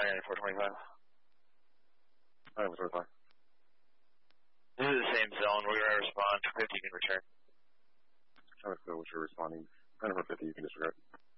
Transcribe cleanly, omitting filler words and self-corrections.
and 425. Alright, what's reply? This is the same zone. We're going to respond. 50 can return. Alright, so what's your responding? 9 450, you can disregard.